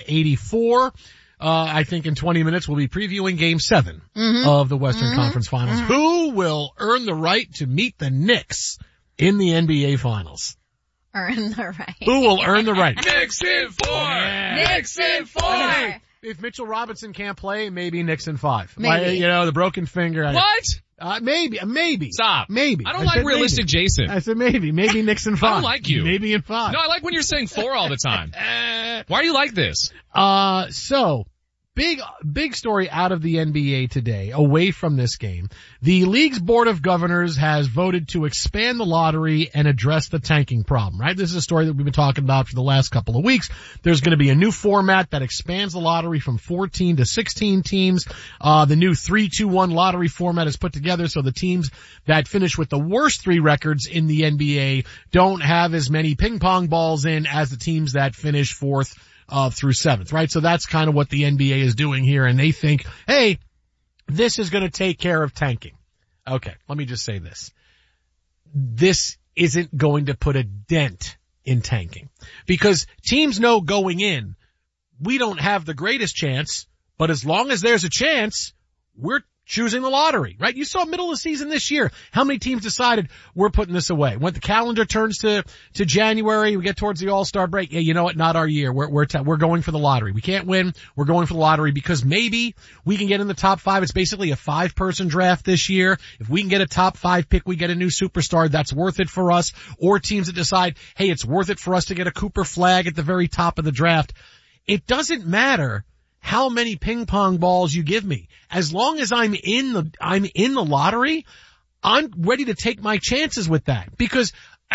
184. I think in 20 minutes we'll be previewing Game 7 of the Western Conference Finals. Who will earn the right to meet the Knicks in the NBA Finals? Earn the right. Who will earn the right? Knicks in 4! Yeah. Knicks in 4! Hey, if Mitchell Robinson can't play, maybe Knicks in 5. Maybe. The broken finger. What? Maybe. Stop. Maybe. I don't like realistic maybe. Jason. I said maybe. Maybe Knicks in 5. I don't like you. Maybe in 5. No, I like when you're saying 4 all the time. Why do you like this? So, big story out of the NBA today, away from this game. The league's board of governors has voted to expand the lottery and address the tanking problem, right? This is a story that we've been talking about for the last couple of weeks. There's going to be a new format that expands the lottery from 14 to 16 teams. The new 3-2-1 lottery format is put together so the teams that finish with the worst 3 records in the NBA don't have as many ping pong balls in as the teams that finish 4th through 7th, right? So that's kind of what the NBA is doing here, and they think, hey, this is going to take care of tanking. Okay, let me just say this. This isn't going to put a dent in tanking, because teams know going in, we don't have the greatest chance, but as long as there's a chance, we're choosing the lottery, right? You saw middle of the season this year. How many teams decided we're putting this away? When the calendar turns to January, we get towards the All-Star break. Yeah, you know what? Not our year. We're going for the lottery. We can't win. We're going for the lottery because maybe we can get in the top 5. It's basically a 5-person draft this year. If we can get a top 5 pick, we get a new superstar. That's worth it for us. Or teams that decide, hey, it's worth it for us to get a Cooper Flag at the very top of the draft. It doesn't matter how many ping pong balls you give me. As long as I'm in the lottery, I'm ready to take my chances with that, because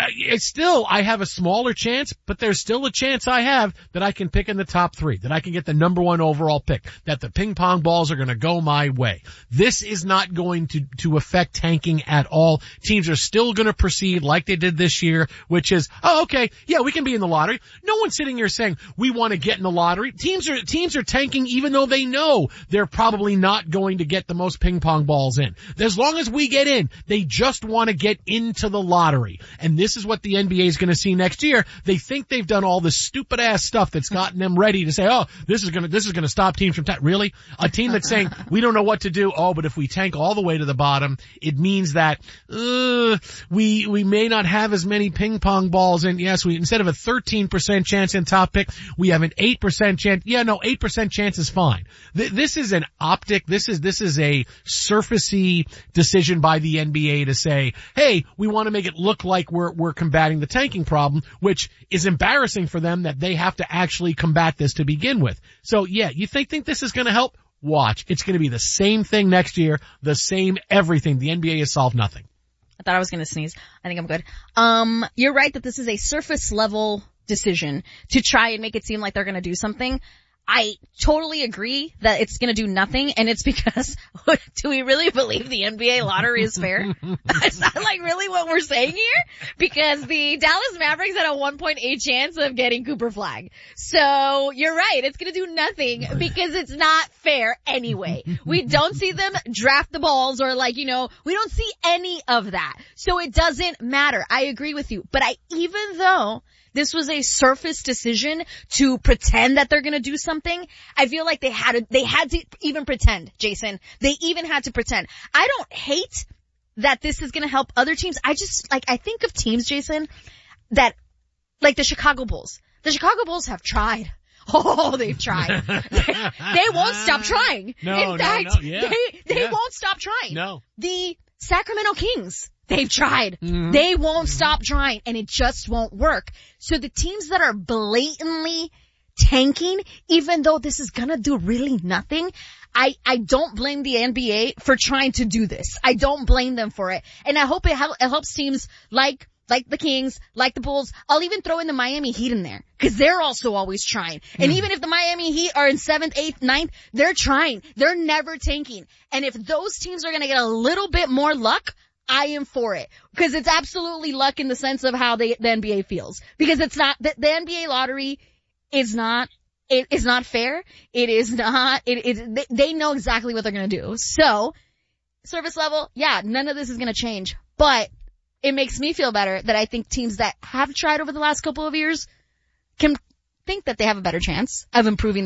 I have a smaller chance, but there's still a chance I have that I can pick in the top 3, that I can get the number 1 overall pick, that the ping pong balls are going to go my way. This is not going to affect tanking at all. Teams are still going to proceed like they did this year, which is, oh, okay, yeah, we can be in the lottery. No one's sitting here saying we want to get in the lottery. Teams are tanking even though they know they're probably not going to get the most ping pong balls in. As long as we get in, they just want to get into the lottery. And this is what the NBA is going to see next year. They think they've done all this stupid ass stuff that's gotten them ready to say, oh, this is going to stop teams from really? A team that's saying, we don't know what to do. Oh, but if we tank all the way to the bottom, it means that, we may not have as many ping pong balls. And yes, instead of a 13% chance in top pick, we have an 8% chance. Yeah, no, 8% chance is fine. This is an optic. This is a surfacey decision by the NBA to say, hey, we want to make it look like we're combating the tanking problem, which is embarrassing for them that they have to actually combat this to begin with. So yeah, you think this is going to help? Watch. It's going to be the same thing next year, the same everything. The NBA has solved nothing. I thought I was going to sneeze. I think I'm good. You're right that this is a surface level decision to try and make it seem like they're going to do something. I totally agree that it's going to do nothing, and it's because, do we really believe the NBA lottery is fair? Is that like really what we're saying here? Because the Dallas Mavericks had a 1.8 chance of getting Cooper Flag. So you're right, it's going to do nothing because it's not fair anyway. We don't see them draft the balls or we don't see any of that. So it doesn't matter. I agree with you. But even though this was a surface decision to pretend that they're going to do something, I feel like they had to even pretend, Jason. They even had to pretend. I don't hate that this is going to help other teams. I think of teams, Jason, that, like the Chicago Bulls. The Chicago Bulls have tried. Oh, they've tried. They won't stop trying. In fact, they won't stop trying. No. The Sacramento Kings, they've tried. Mm-hmm. They won't stop trying, and it just won't work. So the teams that are blatantly tanking, even though this is gonna do really nothing, I don't blame the NBA for trying to do this. I don't blame them for it. And I hope it helps teams like the Kings, like the Bulls. I'll even throw in the Miami Heat in there, because they're also always trying. And even if the Miami Heat are in 7th, 8th, 9th, they're trying. They're never tanking. And if those teams are gonna get a little bit more luck, I am for it. Because it's absolutely luck in the sense of how the NBA feels. Because it's not, the NBA lottery is not, it is not fair. It is not, they know exactly what they're gonna do. So, service level, yeah, none of this is gonna change. But it makes me feel better that I think teams that have tried over the last couple of years can think that they have a better chance of improving